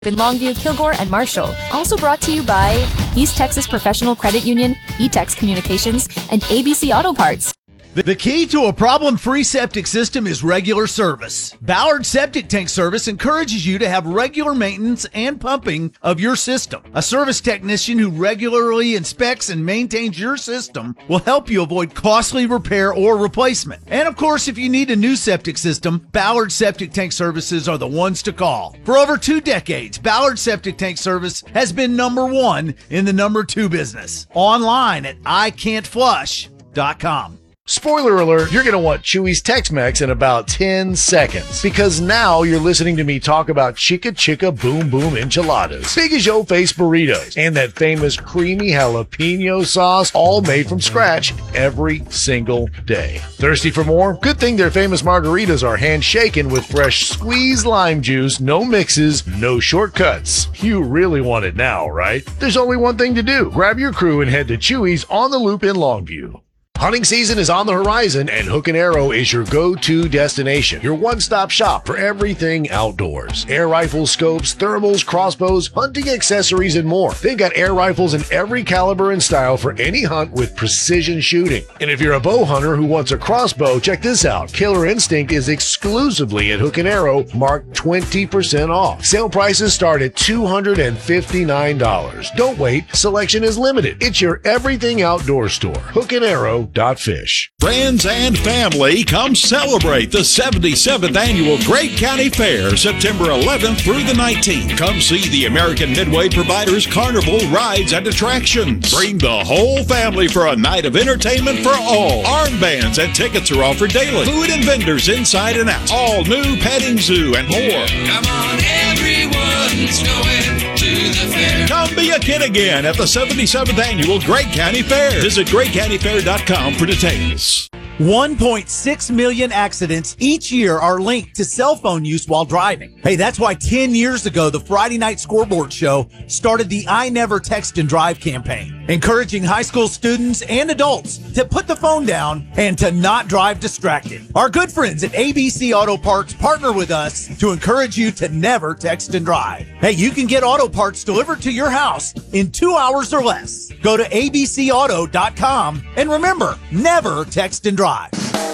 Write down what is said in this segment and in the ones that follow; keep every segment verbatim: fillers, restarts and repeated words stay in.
in Longview, Kilgore, and Marshall. Also brought to you by East Texas Professional Credit Union, E-Tex Communications, and A B C Auto Parts. The key to a problem-free septic system is regular service. Ballard Septic Tank Service encourages you to have regular maintenance and pumping of your system. A service technician who regularly inspects and maintains your system will help you avoid costly repair or replacement. And of course, if you need a new septic system, Ballard Septic Tank Services are the ones to call. For over two decades, Ballard Septic Tank Service has been number one in the number two business. Online at I can't flush dot com. Spoiler alert, you're going to want Chewy's Tex-Mex in about ten seconds, because now you're listening to me talk about Chica Chica Boom Boom Enchiladas, big as your face burritos, and that famous creamy jalapeno sauce, all made from scratch every single day. Thirsty for more? Good thing their famous margaritas are hand-shaken with fresh squeezed lime juice, no mixes, no shortcuts. You really want it now, right? There's only one thing to do. Grab your crew and head to Chewy's on the Loop in Longview. Hunting season is on the horizon, and Hook and Arrow is your go-to destination. Your one-stop shop for everything outdoors. Air rifles, scopes, thermals, crossbows, hunting accessories, and more. They've got air rifles in every caliber and style for any hunt with precision shooting. And if you're a bow hunter who wants a crossbow, check this out. Killer Instinct is exclusively at Hook and Arrow, marked twenty percent off. Sale prices start at two hundred fifty-nine dollars. Don't wait. Selection is limited. It's your everything outdoor store. Hook and Arrow. Fish. Friends and family, come celebrate the seventy-seventh Annual Great County Fair, September eleventh through the nineteenth. Come see the American Midway Providers Carnival rides and attractions. Bring the whole family for a night of entertainment for all. Armbands and tickets are offered daily. Food and vendors inside and out. All new petting zoo and more. Come on, everyone's going to the fair. Come be a kid again at the seventy-seventh Annual Great County Fair. Visit great county fair dot com for details. one point six million accidents each year are linked to cell phone use while driving. Hey, that's why ten years ago, the Friday Night Scoreboard Show started the I Never Text and Drive campaign, encouraging high school students and adults to put the phone down and to not drive distracted. Our good friends at A B C Auto Parts partner with us to encourage you to never text and drive. Hey, you can get auto parts delivered to your house in two hours or less. Go to A B C auto dot com and remember, never text and drive.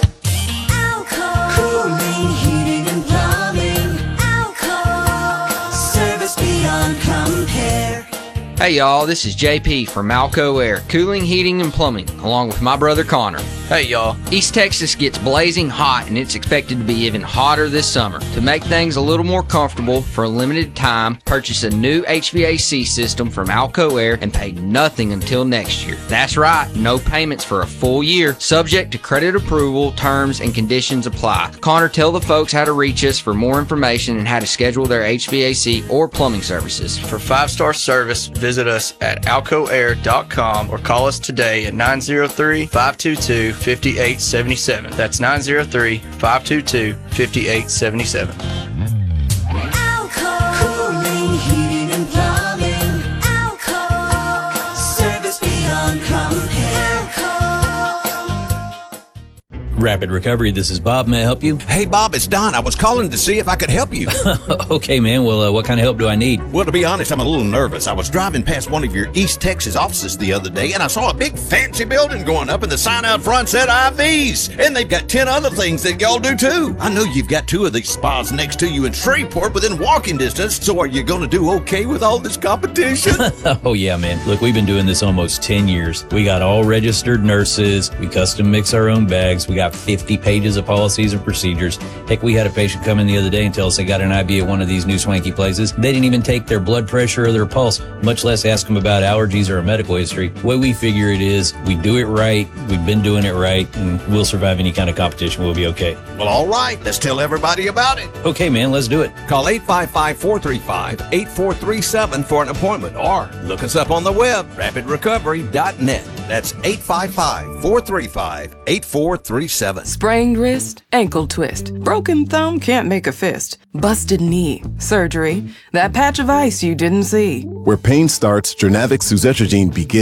Alco, cooling, heating, and plumbing. Alco, service beyond compare. Hey y'all, this is J P from Alco Air, cooling, heating, and plumbing, along with my brother Connor. Hey y'all, East Texas gets blazing hot and it's expected to be even hotter this summer. To make things a little more comfortable for a limited time, purchase a new H V A C system from Alco Air and pay nothing until next year. That's right, no payments for a full year, subject to credit approval, terms, and conditions apply. Connor, tell the folks how to reach us for more information and how to schedule their H V A C or plumbing services. For five-star service, visit us at alco air dot com or call us today at nine zero three, five two two, five eight seven seven. That's nine zero three, five two two, five eight seven seven. Alco, cooling, heating, and plumbing. Alco, service beyond compare. Alco. Rapid Recovery, this is Bob. May I help you? Hey, Bob, it's Don. I was calling to see if I could help you. Okay, man. Well, uh, what kind of help do I need? Well, to be honest, I'm a little nervous. I was driving past one of your East Texas offices the other day, and I saw a big fancy building going up, and the sign out front said I Vs. And they've got ten other things that y'all do, too. I know you've got two of these spas next to you in Shreveport within walking distance, so are you going to do okay with all this competition? Oh, yeah, man. Look, we've been doing this almost ten years. We got all registered nurses. We custom mix our own bags. We got fifty pages of policies and procedures. Heck, we had a patient come in the other day and tell us they got an I V at one of these new swanky places. They didn't even take their blood pressure or their pulse, much less ask them about allergies or a medical history. The way we figure it is, we do it right, we've been doing it right, and we'll survive any kind of competition. We'll be okay. Well, all right. Let's tell everybody about it. Okay, man, let's do it. Call eight five five, four three five, eight four three seven for an appointment, or look us up on the web, rapid recovery dot net. That's eight five five, four three five, eight four three seven. Sprained wrist, ankle twist, broken thumb can't make a fist, busted knee, surgery, that patch of ice you didn't see. Where pain starts, Jernavix suzetrigine begins.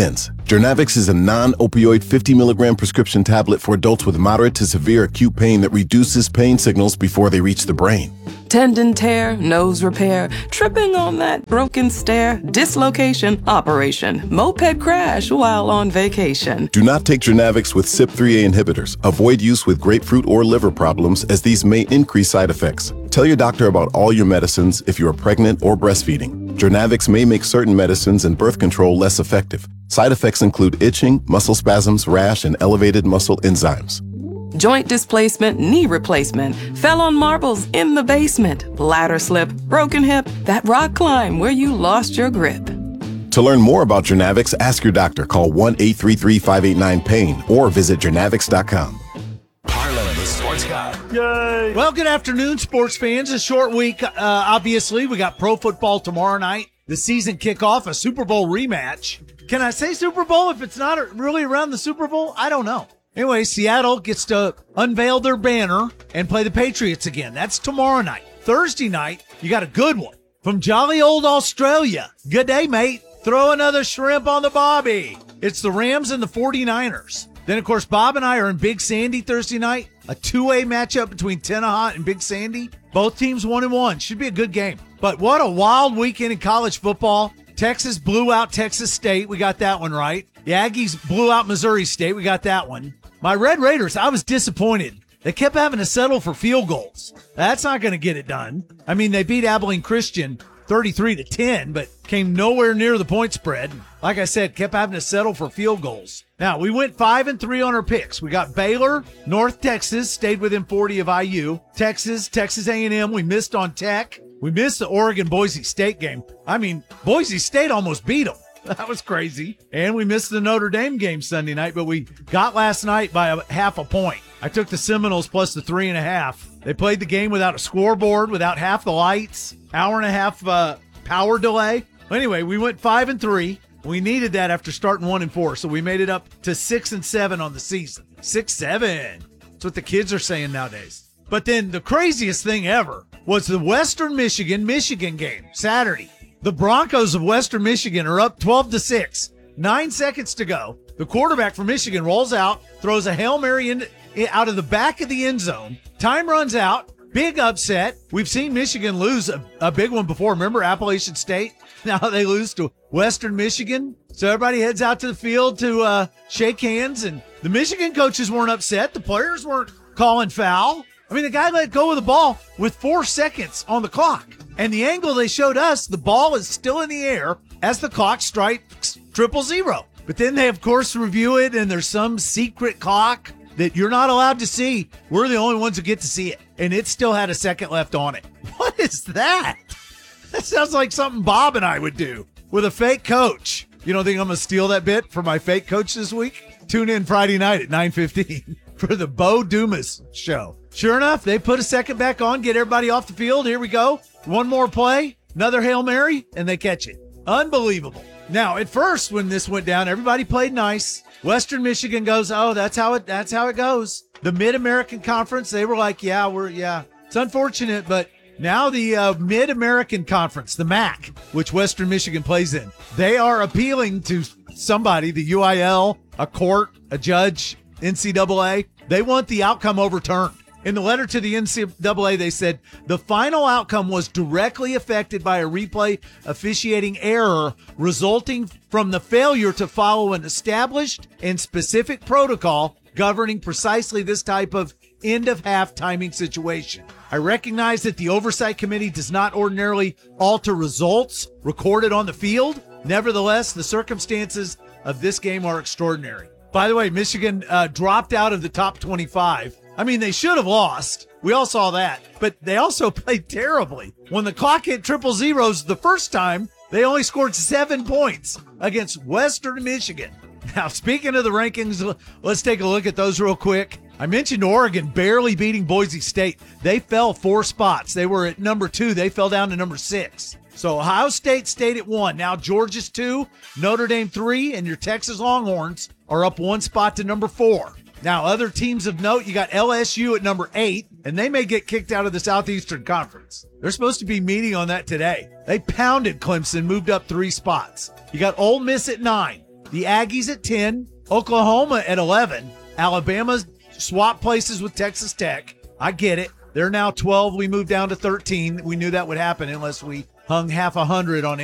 Journavx is a non-opioid fifty milligram prescription tablet for adults with moderate to severe acute pain that reduces pain signals before they reach the brain. Tendon tear, nose repair, tripping on that broken stair, dislocation, operation, moped crash while on vacation. Do not take Journavx with C Y P three A inhibitors. Avoid use with grapefruit or liver problems, as these may increase side effects. Tell your doctor about all your medicines if you are pregnant or breastfeeding. Journavx may make certain medicines and birth control less effective. Side effects include itching, muscle spasms, rash, and elevated muscle enzymes. Joint displacement, knee replacement, fell on marbles in the basement, ladder slip, broken hip, that rock climb where you lost your grip. To learn more about Journavx, ask your doctor. Call one eight three three, five eight nine, pain or visit journavx dot com. Harlan, the sports guy. Yay! Well, good afternoon, sports fans. A short week, uh, obviously. We got pro football tomorrow night. The season kickoff, a Super Bowl rematch. Can I say Super Bowl if it's not really around the Super Bowl? I don't know. Anyway, Seattle gets to unveil their banner and play the Patriots again. That's tomorrow night. Thursday night, you got a good one from jolly old Australia. Good day, mate. Throw another shrimp on the bobby. It's the Rams and the forty-niners. Then, of course, Bob and I are in Big Sandy Thursday night. A two-way matchup between Tenaha and Big Sandy. Both teams one and one. Should be a good game. But what a wild weekend in college football. Texas blew out Texas State. We got that one right. The Aggies blew out Missouri State. We got that one. My Red Raiders, I was disappointed. They kept having to settle for field goals. That's not going to get it done. I mean, they beat Abilene Christian thirty-three to ten, but came nowhere near the point spread. Like I said, kept having to settle for field goals. Now, we went five and three on our picks. We got Baylor, North Texas, stayed within forty of I U. Texas, Texas A and M, we missed on Tech. We missed the Oregon-Boise State game. I mean, Boise State almost beat them. That was crazy. And we missed the Notre Dame game Sunday night, but we got last night by a half a point. I took the Seminoles plus the three and a half. They played the game without a scoreboard, without half the lights, hour and a half uh, power delay. Anyway, we went five and three. We needed that after starting one and four, so we made it up to six and seven on the season. Six, seven. That's what the kids are saying nowadays. But then the craziest thing ever was the Western Michigan, Michigan game Saturday. The Broncos of Western Michigan are up twelve to six. Nine seconds to go. The quarterback for Michigan rolls out, throws a Hail Mary in, in, out of the back of the end zone. Time runs out. Big upset. We've seen Michigan lose a, a big one before. Remember Appalachian State? Now they lose to Western Michigan. So everybody heads out to the field to uh, shake hands. And the Michigan coaches weren't upset. The players weren't calling foul. I mean, the guy let go of the ball with four seconds on the clock. And the angle they showed us, the ball is still in the air as the clock strikes triple zero. But then they, of course, review it, and there's some secret clock that you're not allowed to see. We're the only ones who get to see it. And it still had a second left on it. What is that? That sounds like something Bob and I would do with a fake coach. You don't think I'm going to steal that bit for my fake coach this week? Tune in Friday night at nine fifteen for the Bo Dumas show. Sure enough, they put a second back on, get everybody off the field. Here we go. One more play, another Hail Mary, and they catch it. Unbelievable. Now, at first, when this went down, everybody played nice. Western Michigan goes, oh, that's how it that's how it goes. The Mid-American Conference, they were like, yeah, we're, yeah. It's unfortunate, but now the uh, Mid-American Conference, the M A C, which Western Michigan plays in, they are appealing to somebody, the U I L, a court, a judge, N C double A. They want the outcome overturned. In the letter to the N C double A, they said the final outcome was directly affected by a replay officiating error resulting from the failure to follow an established and specific protocol governing precisely this type of end-of-half timing situation. I recognize that the Oversight Committee does not ordinarily alter results recorded on the field. Nevertheless, the circumstances of this game are extraordinary. By the way, Michigan uh, dropped out of the top twenty-five. I mean, they should have lost. We all saw that. But they also played terribly. When the clock hit triple zeros the first time, they only scored seven points against Western Michigan. Now, speaking of the rankings, let's take a look at those real quick. I mentioned Oregon barely beating Boise State. They fell four spots. They were at number two. They fell down to number six. So Ohio State stayed at one. Now Georgia's two, Notre Dame three, and your Texas Longhorns are up one spot to number four. Now, other teams of note, you got L S U at number eight, and they may get kicked out of the Southeastern Conference. They're supposed to be meeting on that today. They pounded Clemson, moved up three spots. You got Ole Miss at nine. The Aggies at ten, Oklahoma at eleven, Alabama's swap places with Texas Tech. I get it. They're now twelve. We moved down to thirteen. We knew that would happen unless we hung half a hundred on